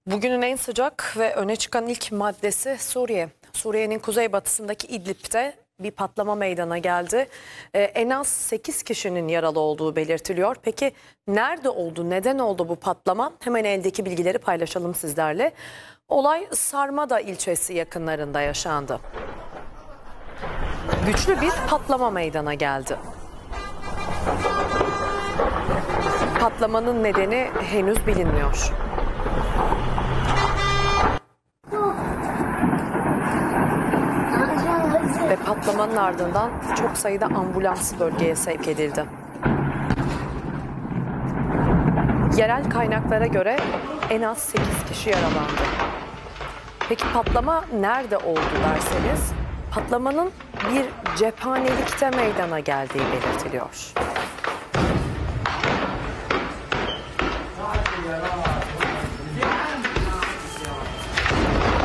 Bugünün en sıcak ve öne çıkan ilk maddesi Suriye. Suriye'nin kuzeybatısındaki İdlib'de bir patlama meydana geldi. En az 8 kişinin yaralı olduğu belirtiliyor. Peki nerede oldu, neden oldu bu patlama? Hemen eldeki bilgileri paylaşalım sizlerle. Olay Sarmada ilçesi yakınlarında yaşandı. Güçlü bir patlama meydana geldi. Patlamanın nedeni henüz bilinmiyor. Ve patlamanın ardından çok sayıda ambulans bölgeye sevk edildi. Yerel kaynaklara göre en az 8 kişi yaralandı. Peki patlama nerede oldu derseniz, patlamanın bir cephanelikte meydana geldiği belirtiliyor.